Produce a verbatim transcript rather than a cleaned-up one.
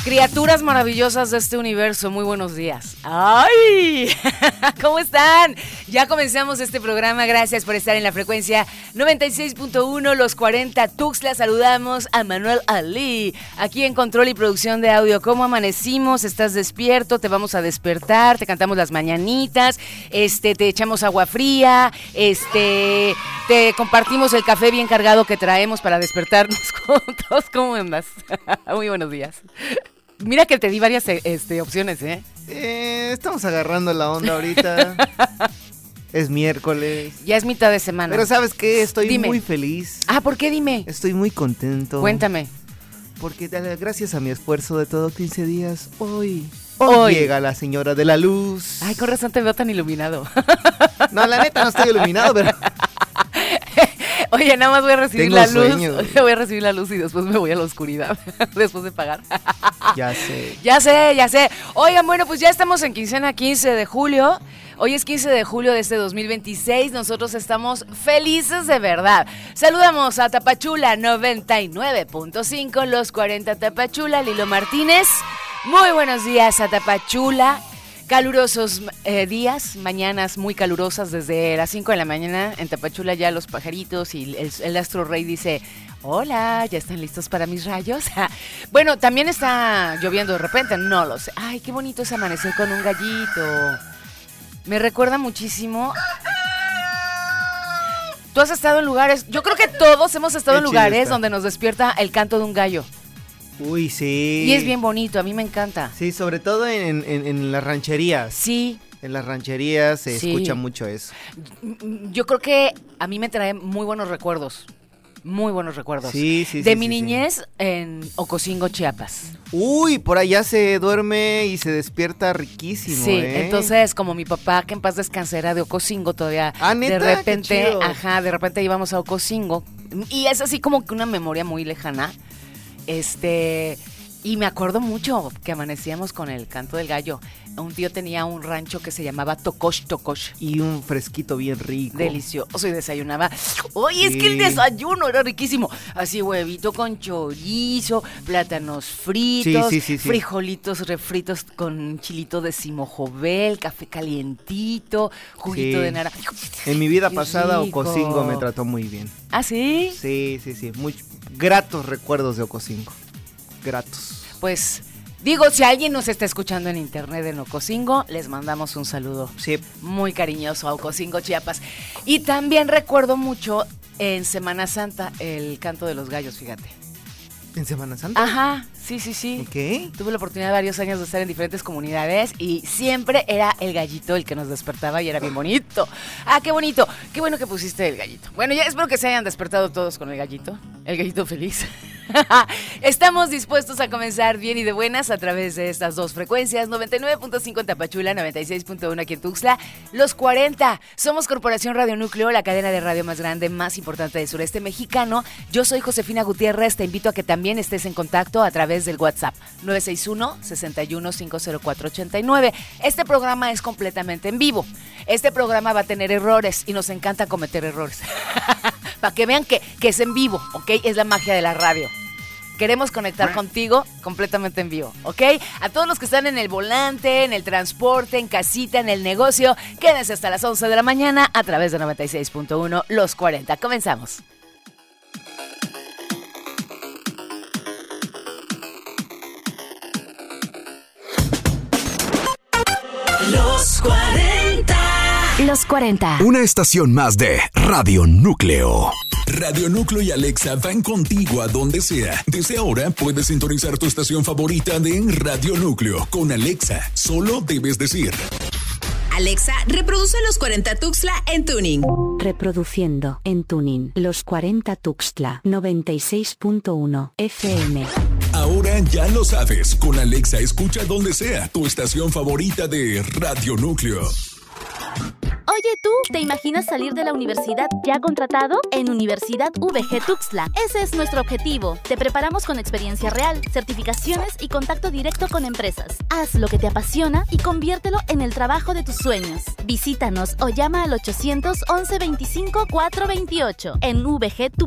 Criaturas maravillosas de este universo, muy buenos días. ¡Ay! ¿Cómo están? Ya comenzamos este programa, gracias por estar en la frecuencia noventa y seis punto uno, los cuarenta Tuxtla. Saludamos a Manuel Ali, aquí en control y producción de audio. ¿Cómo amanecimos? ¿Estás despierto? Te vamos a despertar, te cantamos las mañanitas, este, te echamos agua fría, este, te compartimos el café bien cargado que traemos para despertarnos juntos. ¿Cómo andas? Muy buenos días. Mira que te di varias este, opciones, ¿eh? Eh, estamos agarrando la onda ahorita. Es miércoles. Ya es mitad de semana. Pero ¿sabes qué? Estoy Dime. muy feliz. Ah, ¿por qué? Dime. Estoy muy contento. Cuéntame. Porque gracias a mi esfuerzo de todo quince días, hoy, hoy, Hoy llega la señora de la luz. Ay, con razón te veo tan iluminado. No, la neta no estoy iluminado, pero... Oye, nada más voy a recibir Tengo la sueño. luz. Voy a recibir la luz y después me voy a la oscuridad. Después de pagar. Ya sé. Ya sé, ya sé. Oigan, bueno, pues ya estamos en quincena quince de julio. Hoy es quince de julio de este dos mil veintiséis. Nosotros estamos felices de verdad. Saludamos a Tapachula noventa y nueve punto cinco, los cuarenta Tapachula, Lilo Martínez. Muy buenos días a Tapachula. Calurosos eh, días, mañanas muy calurosas desde las cinco de la mañana. En Tapachula ya los pajaritos y el, el astro rey dice: hola, ¿ya están listos para mis rayos? Bueno, también está lloviendo de repente, no lo sé. Ay, qué bonito es amanecer con un gallito. Me recuerda muchísimo. Tú has estado en lugares, yo creo que todos hemos estado en lugares donde nos despierta el canto de un gallo. Uy, sí. Y es bien bonito, a mí me encanta. Sí, sobre todo en, en, en las rancherías. Sí. En las rancherías se Sí. escucha mucho eso. Yo creo que a mí me trae muy buenos recuerdos. Muy buenos recuerdos. Sí, sí, De sí, mi sí, niñez sí. en Ocosingo, Chiapas. Uy, por allá se duerme y se despierta riquísimo, Sí, ¿eh? entonces como mi papá, que en paz descanse, era de Ocosingo todavía. Ah, ¿neta? De repente, Qué chido. ajá, de repente íbamos a Ocosingo. Y es así como que una memoria muy lejana. Este... Y me acuerdo mucho que amanecíamos con el canto del gallo. Un tío tenía un rancho que se llamaba Tocosh Tocosh. Y un fresquito bien rico. Delicioso, y desayunaba. Oye, es Sí. que el desayuno era riquísimo. Así, huevito con chorizo, plátanos fritos, Sí, sí, sí, sí. frijolitos refritos con chilito de simojobel, café calientito, juguito Sí. de naranja. En mi vida Qué pasada, rico. Ocosingo me trató muy bien. ¿Ah, sí? Sí, sí, sí. Muy gratos recuerdos de Ocosingo. Gratos. Pues, digo, si alguien nos está escuchando en internet en Ocosingo, les mandamos un saludo. Sí. Muy cariñoso a Ocosingo, Chiapas. Y también recuerdo mucho en Semana Santa el canto de los gallos, fíjate. ¿En Semana Santa? Ajá, sí, sí, sí. Ok. Tuve la oportunidad de varios años de estar en diferentes comunidades y siempre era el gallito el que nos despertaba y era bien bonito. Ah, qué bonito. Qué bueno que pusiste el gallito. Bueno, ya espero que se hayan despertado todos con el gallito. El gallito feliz. Estamos dispuestos a comenzar bien y de buenas a través de estas dos frecuencias, noventa y nueve punto cinco en Tapachula, noventa y seis punto uno aquí en Tuxtla, los cuarenta. Somos Corporación Radio Núcleo, la cadena de radio más grande, más importante del sureste mexicano. Yo soy Josefina Gutiérrez, te invito a que también estés en contacto a través del WhatsApp nueve seis uno, seis uno, cinco cero cuatro ocho nueve. Este programa es completamente en vivo. Este programa va a tener errores y nos encanta cometer errores. Para que vean que, que es en vivo, ¿ok? Es la magia de la radio. Queremos conectar contigo completamente en vivo, ¿ok? A todos los que están en el volante, en el transporte, en casita, en el negocio, quédense hasta las once de la mañana a través de noventa y seis punto uno, los cuarenta. Comenzamos. Los cuarenta. Los cuarenta. Una estación más de Radio Núcleo. Radio Núcleo y Alexa van contigo a donde sea. Desde ahora puedes sintonizar tu estación favorita de Radio Núcleo. Con Alexa, solo debes decir: Alexa, reproduce los cuarenta Tuxtla en tuning. Reproduciendo en tuning los cuarenta Tuxtla, noventa y seis punto uno F M. Ahora ya lo sabes. Con Alexa escucha donde sea tu estación favorita de Radio Núcleo. Oye, ¿tú te imaginas salir de la universidad ya contratado? En Universidad V G Tuxtla, ese es nuestro objetivo. Te preparamos con experiencia real, certificaciones y contacto directo con empresas. Haz lo que te apasiona y conviértelo en el trabajo de tus sueños. Visítanos o llama al ochocientos once veinticinco cuatrocientos veintiocho. En V G